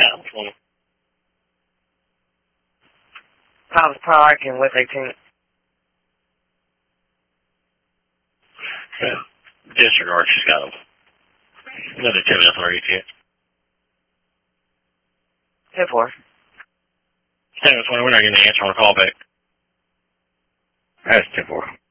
Yeah, which one? Tom's Park and West 18th. Yeah. Disregard, she's got them. Another 10 minutes already, yet. 10-4. 10 minutes, we're not getting the answer on a call back. That's 10-4.